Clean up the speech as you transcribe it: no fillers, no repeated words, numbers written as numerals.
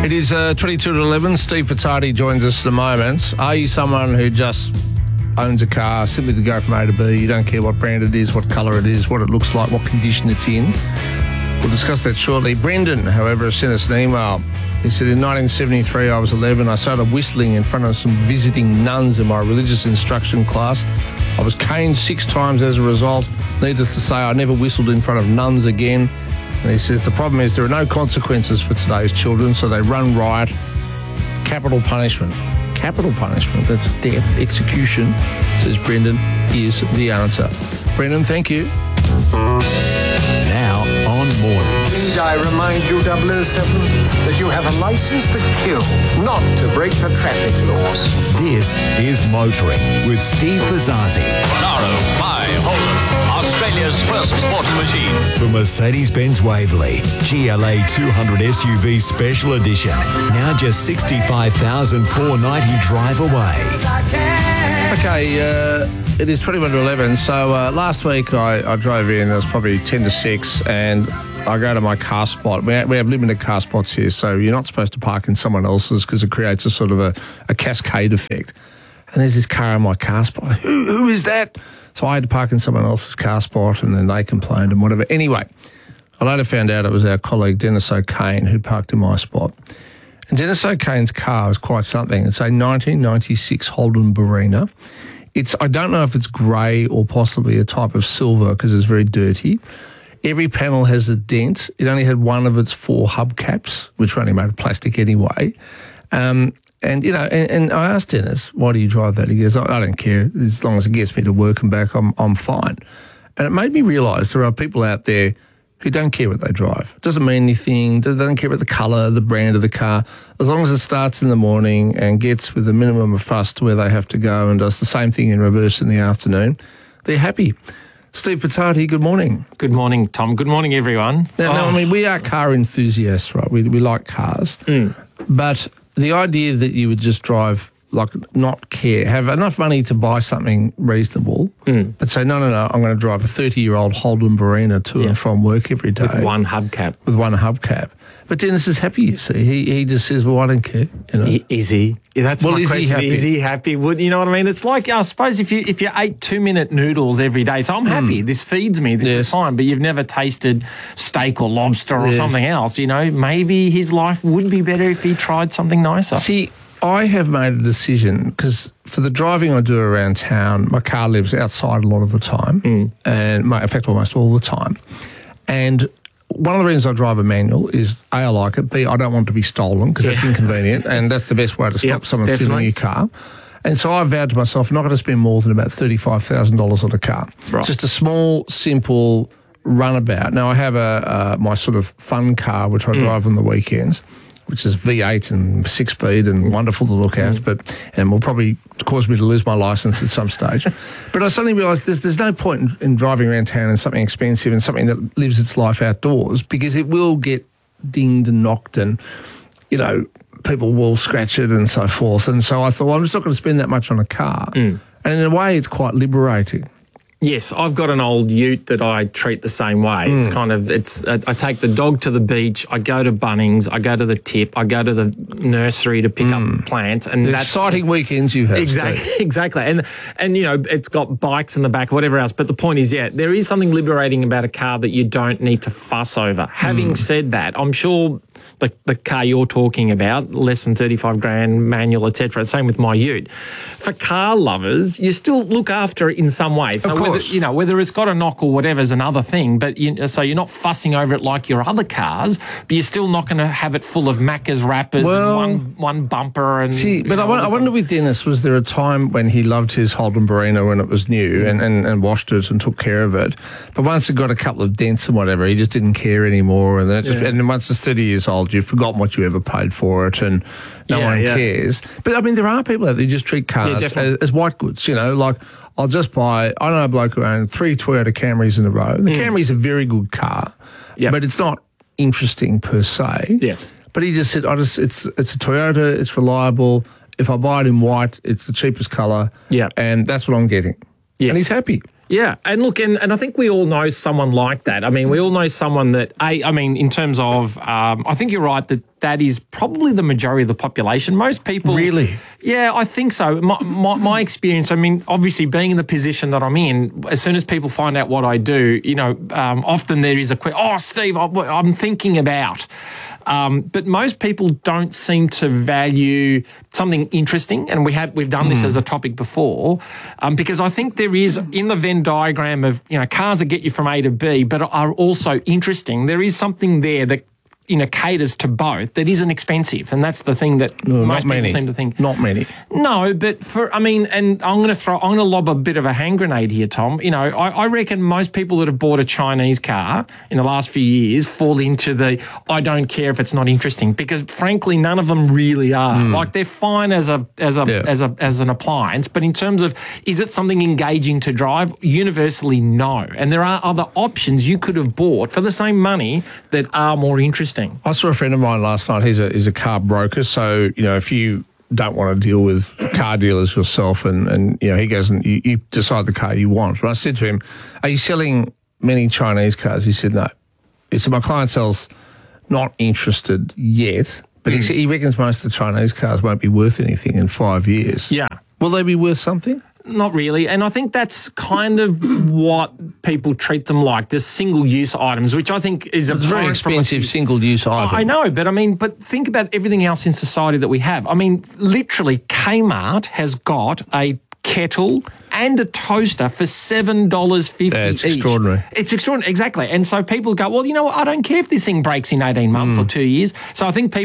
It is 22 to 11. Steve Pizzardi joins us in a moment. Are you someone who just owns a car simply to go from A to B? You don't care what brand it is, what colour it is, what it looks like, what condition it's in. We'll discuss that shortly. Brendan, however, has sent us an email. He said, in 1973, I was 11. I started whistling in front of some visiting nuns in my religious instruction class. I was caned 6 times as a result. Needless to say, I never whistled in front of nuns again. And he says, the problem is there are no consequences for today's children, so they run riot. Capital punishment. Capital punishment, that's death, execution, says Brendan, is the answer. Brendan, thank you. Now on Mornings. Need I remind you, 007, that you have a license to kill, not to break the traffic laws. This is Motoring with Steve Pizzazzi. Monaro by Holden, Australia's first sports machine. For Mercedes-Benz Waverley, GLA 200 SUV Special Edition. Now just $65,490 drive away. Okay, it is 21 to 11. So last week I drove in, it was probably 10 to 6, and I go to my car spot. We have limited car spots here, so you're not supposed to park in someone else's because it creates a sort of a cascade effect. And there's this car in my car spot. Who is that? So I had to park in someone else's car spot, and then they complained and whatever. Anyway, I later found out it was our colleague Dennis O'Kane who parked in my spot. And Dennis O'Kane's car is quite something. It's a 1996 Holden Barina. I don't know if it's grey or possibly a type of silver because it's very dirty. Every panel has a dent. It only had one of its 4 hubcaps, which were only made of plastic anyway. And I asked Dennis, why do you drive that? He goes, I don't care. As long as it gets me to work and back, I'm fine. And it made me realise there are people out there who don't care what they drive. It doesn't mean anything. They don't care about the colour, the brand of the car. As long as it starts in the morning and gets with a minimum of fuss to where they have to go and does the same thing in reverse in the afternoon, they're happy. Steve Pizzardi, good morning. Good morning, Tom. Good morning, everyone. Now, I mean, we are car enthusiasts, right? We like cars. But the idea that you would just drive, like, not care, have enough money to buy something reasonable, but say, no, I'm going to drive a 30-year-old Holden Barina to and from work every day. With one hubcap. With one hubcap. But Dennis is happy, you see. He just says, well, I don't care. You know? Is he? That's my question. He happy? Is he happy? You know what I mean? It's like, I suppose, if you ate 2-minute noodles every day, so I'm happy. This feeds me. This is fine. But you've never tasted steak or lobster or something else. You know, maybe his life would be better if he tried something nicer. See, I have made a decision because for the driving I do around town, my car lives outside a lot of the time, and in fact almost all the time. And one of the reasons I drive a manual is A, I like it, B, I don't want to be stolen because that's inconvenient, and that's the best way to stop someone stealing your car. And so I vowed to myself I'm not going to spend more than about $35,000 on a car. Right. Just a small, simple runabout. Now I have my sort of fun car which I drive on the weekends, which is V8 and 6-speed and wonderful to look at, and will probably cause me to lose my licence at some stage. But I suddenly realised there's no point in driving around town in something expensive and something that lives its life outdoors because it will get dinged and knocked and, you know, people will scratch it and so forth. And so I thought, well, I'm just not going to spend that much on a car. And in a way, it's quite liberating. Yes, I've got an old ute that I treat the same way. It's kind of, I take the dog to the beach, I go to Bunnings, I go to the tip, I go to the nursery to pick up plants. And that's exciting weekends you have. Exactly. And you know, it's got bikes in the back, whatever else. But the point is, there is something liberating about a car that you don't need to fuss over. Having said that, I'm sure the car you're talking about, less than 35 grand, manual, etc. Same with my ute. For car lovers, you still look after it in some way. So whether it's got a knock or whatever is another thing. But so you're not fussing over it like your other cars, but you're still not going to have it full of Macca's wrappers and one bumper. And but I wonder with Dennis, was there a time when he loved his Holden Barina when it was new and washed it and took care of it? But once it got a couple of dents and whatever, he just didn't care anymore. And then once it's 30 years old, you've forgotten what you ever paid for it and no one cares. But, I mean, there are people out there who just treat cars as white goods, you know, like I'll just buy, I know a bloke who owned 3 Toyota Camrys in a row. The Camry's a very good car, but it's not interesting per se. Yes. But he just said, it's a Toyota, it's reliable. If I buy it in white, it's the cheapest colour. Yeah. And that's what I'm getting. Yes. And he's happy. Yeah, and look, and I think we all know someone like that. I mean, we all know someone that, in terms of, I think you're right that is probably the majority of the population. Most people... Really? Yeah, I think so. My experience, I mean, obviously being in the position that I'm in, as soon as people find out what I do, often there is a question, oh, Steve, I'm thinking about... but most people don't seem to value something interesting, and we've done this as a topic before, because I think there is, in the Venn diagram of cars that get you from A to B, but are also interesting, there is something there that caters to both that isn't expensive, and that's the thing that most people seem to think. Not many. No, but and I'm going to lob a bit of a hand grenade here, Tom. I reckon most people that have bought a Chinese car in the last few years fall into the I don't care if it's not interesting, because frankly none of them really are. Like, they're fine as an appliance, but in terms of is it something engaging to drive, universally no. And there are other options you could have bought for the same money that are more interesting. I saw a friend of mine last night. He's a car broker. So, if you don't want to deal with car dealers yourself and he goes and you decide the car you want. But I said to him, are you selling many Chinese cars? He said, no. He said, my clientele's not interested yet, but he reckons most of the Chinese cars won't be worth anything in 5 years. Yeah. Will they be worth something? Not really. And I think that's kind of what people treat them like, the single-use items, which I think is It's a very expensive single-use item. I know, but think about everything else in society that we have. I mean, literally, Kmart has got a kettle and a toaster for $7.50 each. It's extraordinary. It's extraordinary, exactly. And so people go, well, I don't care if this thing breaks in 18 months or 2 years. So I think people